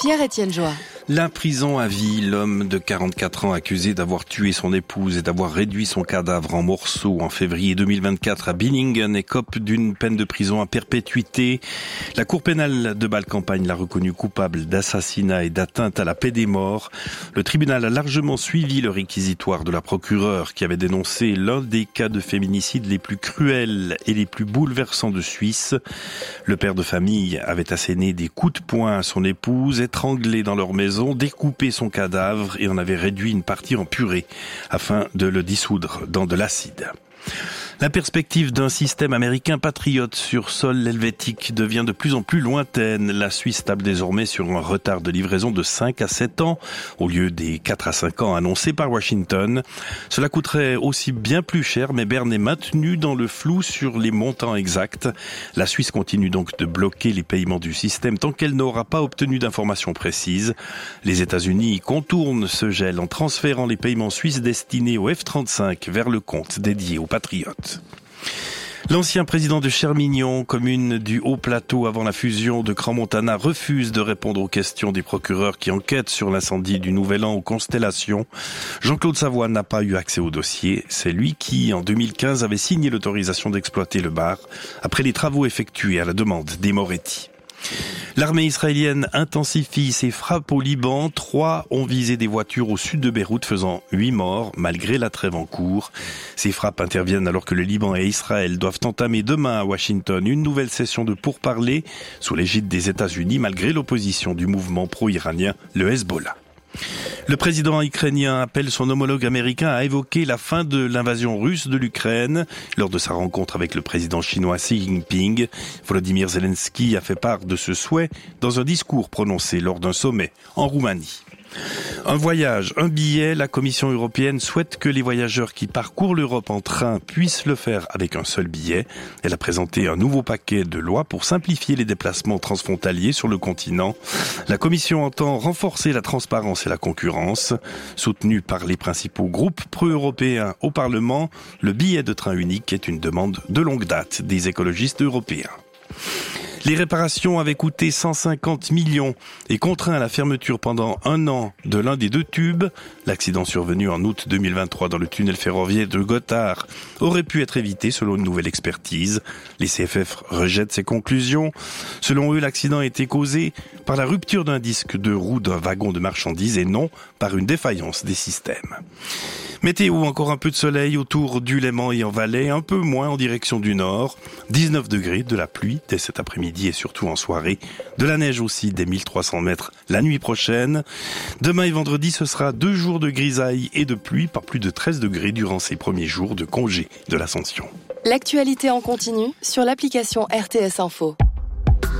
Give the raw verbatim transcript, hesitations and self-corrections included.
Pierre-Étienne Joie. La prison à vie, l'homme de quarante-quatre ans accusé d'avoir tué son épouse et d'avoir réduit son cadavre en morceaux en février deux mille vingt-quatre à Billingen écope d'une peine de prison à perpétuité. La Cour pénale de Bâle-Campagne l'a reconnu coupable d'assassinat et d'atteinte à la paix des morts. Le tribunal a largement suivi le réquisitoire de la procureure qui avait dénoncé l'un des cas de féminicide les plus cruels et les plus bouleversants de Suisse. Le père de famille avait asséné des coups de poing à son épouse, étranglée dans leur maison, découpé son cadavre et en avait réduit une partie en purée afin de le dissoudre dans de l'acide. La perspective d'un système américain patriote sur sol helvétique devient de plus en plus lointaine. La Suisse table désormais sur un retard de livraison de cinq à sept ans, au lieu des quatre à cinq ans annoncés par Washington. Cela coûterait aussi bien plus cher, mais Berne est maintenu dans le flou sur les montants exacts. La Suisse continue donc de bloquer les paiements du système tant qu'elle n'aura pas obtenu d'informations précises. Les États-Unis contournent ce gel en transférant les paiements suisses destinés au F trente-cinq vers le compte dédié aux patriotes. L'ancien président de Chermignon, commune du Haut-Plateau avant la fusion de Crans-Montana, refuse de répondre aux questions des procureurs qui enquêtent sur l'incendie du Nouvel An aux Constellations. Jean-Claude Savoie n'a pas eu accès au dossier. C'est lui qui, en deux mille quinze, avait signé l'autorisation d'exploiter le bar après les travaux effectués à la demande des Moretti. L'armée israélienne intensifie ses frappes au Liban. Trois ont visé des voitures au sud de Beyrouth, faisant huit morts, malgré la trêve en cours. Ces frappes interviennent alors que le Liban et Israël doivent entamer demain à Washington une nouvelle session de pourparlers sous l'égide des États-Unis, malgré l'opposition du mouvement pro-iranien, le Hezbollah. Le président ukrainien appelle son homologue américain à évoquer la fin de l'invasion russe de l'Ukraine. Lors de sa rencontre avec le président chinois Xi Jinping, Volodymyr Zelensky a fait part de ce souhait dans un discours prononcé lors d'un sommet en Roumanie. Un voyage, un billet, la Commission européenne souhaite que les voyageurs qui parcourent l'Europe en train puissent le faire avec un seul billet. Elle a présenté un nouveau paquet de lois pour simplifier les déplacements transfrontaliers sur le continent. La Commission entend renforcer la transparence et la concurrence. Soutenu par les principaux groupes pro-européens au Parlement, le billet de train unique est une demande de longue date des écologistes européens. Les réparations avaient coûté cent cinquante millions et contraint à la fermeture pendant un an de l'un des deux tubes. L'accident survenu en août deux mille vingt-trois dans le tunnel ferroviaire de Gotthard aurait pu être évité selon une nouvelle expertise. Les C F F rejettent ces conclusions. Selon eux, l'accident a été causé par la rupture d'un disque de roue d'un wagon de marchandises et non par une défaillance des systèmes. Météo, encore un peu de soleil autour du Léman et en Valais, un peu moins en direction du nord. dix-neuf degrés, de la pluie dès cet après-midi et surtout en soirée. De la neige aussi dès mille trois cents mètres la nuit prochaine. Demain et vendredi, ce sera deux jours de grisaille et de pluie par plus de treize degrés durant ces premiers jours de congé de l'Ascension. L'actualité en continu sur l'application R T S Info.